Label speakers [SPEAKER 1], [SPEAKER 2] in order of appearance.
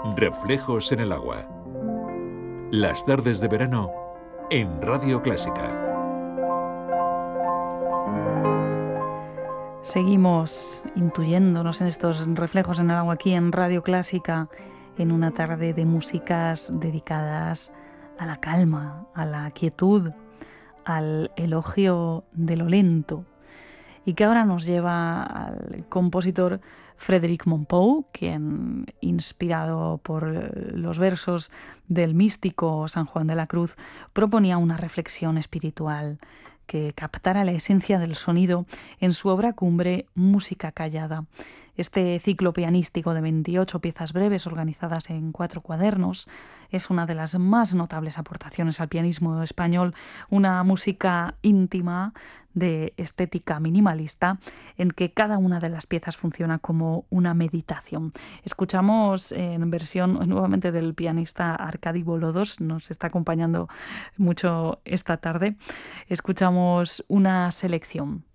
[SPEAKER 1] Reflejos en el agua. Las tardes de verano en Radio Clásica.
[SPEAKER 2] Seguimos intuyéndonos en estos reflejos en el agua aquí en Radio Clásica, en una tarde de músicas dedicadas a la calma, a la quietud, al elogio de lo lento, y que ahora nos lleva al compositor Frédéric Mompou, quien, inspirado por los versos del místico San Juan de la Cruz, proponía una reflexión espiritual que captara la esencia del sonido en su obra cumbre Música callada. Este ciclo pianístico de 28 piezas breves organizadas en 4 cuadernos es una de las más notables aportaciones al pianismo español, una música íntima de estética minimalista en que cada una de las piezas funciona como una meditación. Escuchamos en versión nuevamente del pianista Arkady Volodos, nos está acompañando mucho esta tarde. Escuchamos una selección.